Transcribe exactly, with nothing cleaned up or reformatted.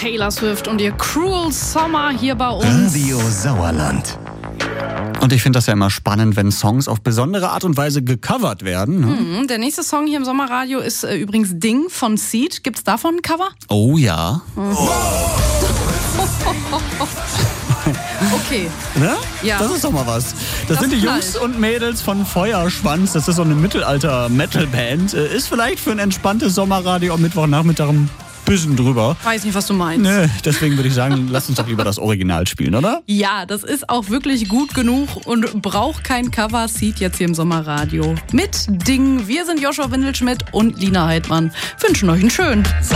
Taylor Swift und ihr Cruel Summer hier bei uns. Radio Sauerland. Und ich finde das ja immer spannend, wenn Songs auf besondere Art und Weise gecovert werden. Ne? Mhm, der nächste Song hier im Sommerradio ist äh, übrigens Ding von Seed. Gibt's davon ein Cover? Oh ja. Mhm. Oh. Okay. Ne? Ja. Das ist doch mal was. Das, Das sind die knallt. Jungs und Mädels von Feuerschwanz. Das ist so eine Mittelalter-Metal-Band. Äh, Ist vielleicht für ein entspanntes Sommerradio am Mittwochnachmittag ein bisschen drüber. Weiß nicht, was du meinst. Nö, deswegen würde ich sagen, lass uns doch lieber das Original spielen, oder? Ja, das ist auch wirklich gut genug und braucht kein Cover. Seed jetzt hier im Sommerradio. Mit Ding. Wir sind Joshua Windelschmidt und Lina Heidmann. Wünschen euch einen schönen